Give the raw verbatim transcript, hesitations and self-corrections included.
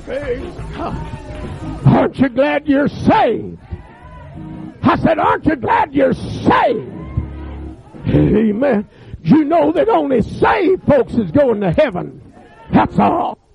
Praise God. Aren't you glad you're saved? I said, aren't you glad you're saved? Amen. You know that only saved folks is going to heaven. That's all.